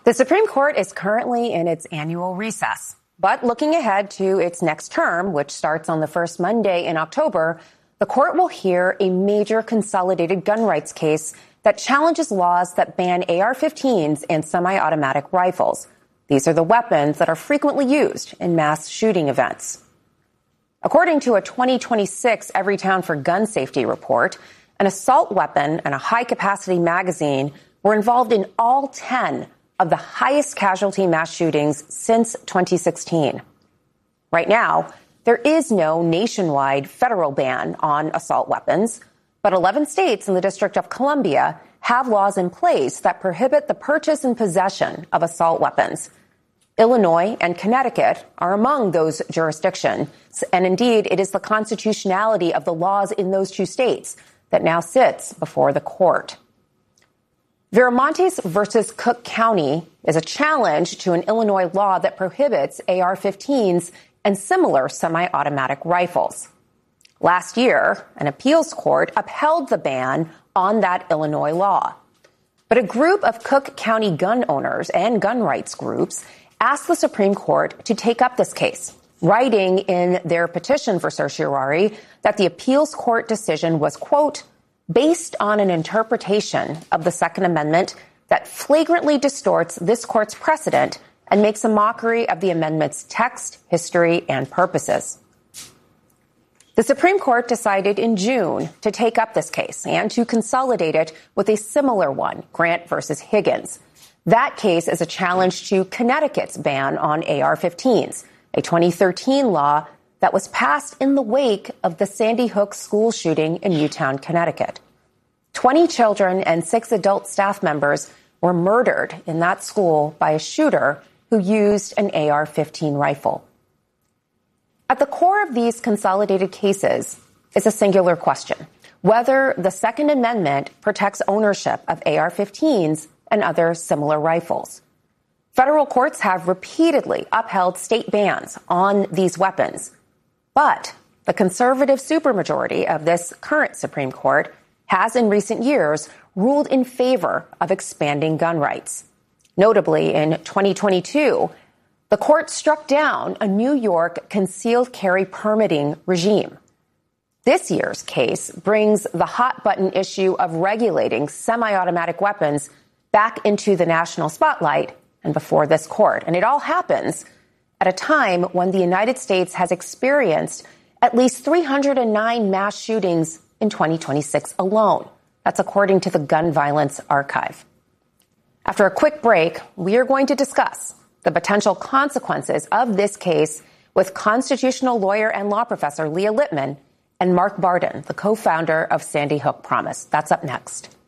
The Supreme Court is currently in its annual recess. But looking ahead to its next term, which starts on the first Monday in October, the court will hear a major consolidated gun rights case that challenges laws that ban AR-15s and semi-automatic rifles. These are the weapons that are frequently used in mass shooting events. According to a 2026 Everytown for Gun Safety report, an assault weapon and a high-capacity magazine were involved in all 10 of the highest casualty mass shootings since 2016. Right now, there is no nationwide federal ban on assault weapons, but 11 states in the District of Columbia have laws in place that prohibit the purchase and possession of assault weapons. Illinois and Connecticut are among those jurisdictions, and indeed, it is the constitutionality of the laws in those two states that now sits before the court. Viramontes versus Cook County is a challenge to an Illinois law that prohibits AR-15s and similar semi-automatic rifles. Last year, an appeals court upheld the ban on that Illinois law. But a group of Cook County gun owners and gun rights groups asked the Supreme Court to take up this case, writing in their petition for certiorari that the appeals court decision was, quote, based on an interpretation of the Second Amendment that flagrantly distorts this court's precedent and makes a mockery of the amendment's text, history, and purposes. The Supreme Court decided in June to take up this case and to consolidate it with a similar one, Grant versus Higgins. That case is a challenge to Connecticut's ban on AR-15s, a 2013 law that was passed in the wake of the Sandy Hook school shooting in Newtown, Connecticut. 20 children and 6 adult staff members were murdered in that school by a shooter who used an AR-15 rifle. At the core of these consolidated cases is a singular question: whether the Second Amendment protects ownership of AR-15s and other similar rifles. Federal courts have repeatedly upheld state bans on these weapons, but the conservative supermajority of this current Supreme Court has in recent years ruled in favor of expanding gun rights. Notably, in 2022, the court struck down a New York concealed carry permitting regime. This year's case brings the hot-button issue of regulating semi-automatic weapons back into the national spotlight and before this court. And it all happens at a time when the United States has experienced at least 309 mass shootings in 2026 alone. That's according to the Gun Violence Archive. After a quick break, we are going to discuss the potential consequences of this case with constitutional lawyer and law professor Leah Littman and Mark Barden, the co-founder of Sandy Hook Promise. That's up next.